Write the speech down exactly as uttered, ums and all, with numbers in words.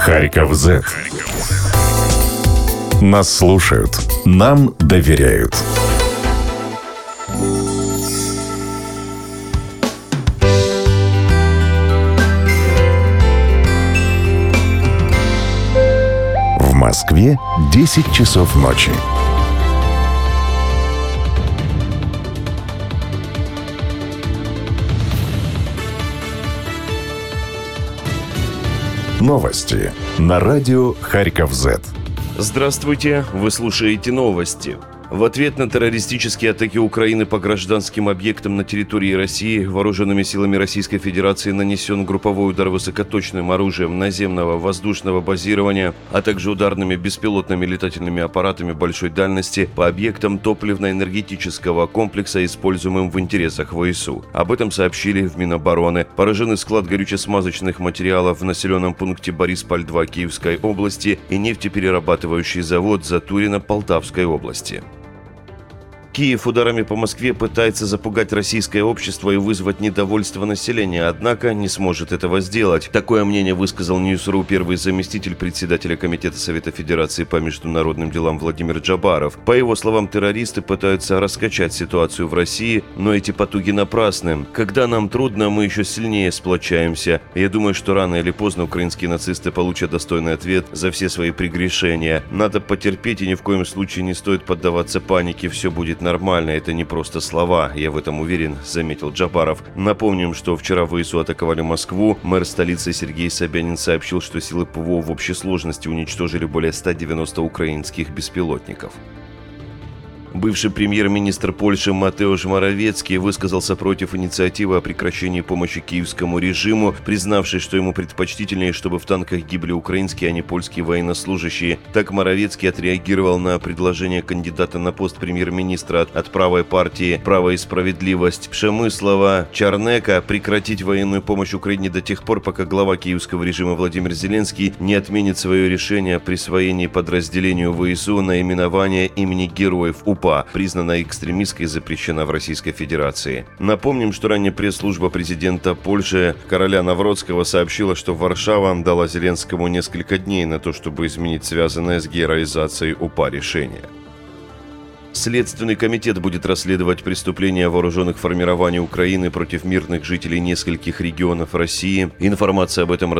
Харьков зет. Нас слушают, нам доверяют. В Москве десять часов ночи. Новости на радио Харьков зет. Здравствуйте, вы слушаете новости. В ответ на террористические атаки Украины по гражданским объектам на территории России вооруженными силами Российской Федерации нанесен групповой удар высокоточным оружием наземного воздушного базирования, а также ударными беспилотными летательными аппаратами большой дальности по объектам топливно-энергетического комплекса, используемым в интересах ВСУ. Об этом сообщили в Минобороны. Поражены склад горюче-смазочных материалов в населенном пункте Борисполь-два Киевской области и нефтеперерабатывающий завод Затурино Полтавской области. Киев ударами по Москве пытается запугать российское общество и вызвать недовольство населения, однако не сможет этого сделать. Такое мнение высказал Ньюс.ру первый заместитель председателя Комитета Совета Федерации по международным делам Владимир Джабаров. По его словам, террористы пытаются раскачать ситуацию в России, но эти потуги напрасны. Когда нам трудно, мы еще сильнее сплочаемся. Я думаю, что рано или поздно украинские нацисты получат достойный ответ за все свои прегрешения. Надо потерпеть, и ни в коем случае не стоит поддаваться панике, все будет нормально, это не просто слова, я в этом уверен, заметил Джабаров. Напомним, что вчера ВСУ атаковали Москву. Мэр столицы Сергей Собянин сообщил, что силы ПВО в общей сложности уничтожили более ста девяноста украинских беспилотников. Бывший премьер-министр Польши Матеуш Моравецкий высказался против инициативы о прекращении помощи киевскому режиму, признавший, что ему предпочтительнее, чтобы в танках гибли украинские, а не польские военнослужащие. Так Моравецкий отреагировал на предложение кандидата на пост премьер-министра от, от правой партии «Право и справедливость» Пшемыслова Чарнека прекратить военную помощь Украине до тех пор, пока глава киевского режима Владимир Зеленский не отменит свое решение о присвоении подразделению ВСУ наименования имени героев УПА, признана экстремистской и запрещена в Российской Федерации. Напомним, что ранее пресс-служба президента Польши Кароля Навроцкого сообщила, что Варшава дала Зеленскому несколько дней на то, чтобы изменить связанное с героизацией УПА решение. Следственный комитет будет расследовать преступления вооруженных формирований Украины против мирных жителей нескольких регионов России. Информация об этом